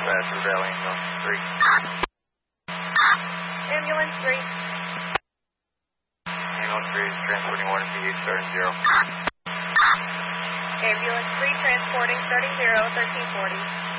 Valley Ambulance 3. Ambulance 3. Ambulance 3 is transporting 1 PH starting 0. Ambulance 3 transporting starting 0, 1340.